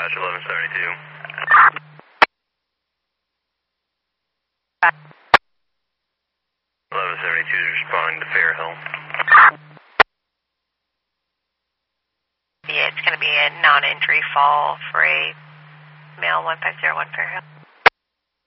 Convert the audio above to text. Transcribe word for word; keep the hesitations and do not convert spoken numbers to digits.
Dispatch eleven seventy-two. eleven seventy-two is responding to Fairhill. Yeah, it's going to be a non-entry fall for a male one five zero one Fairhill.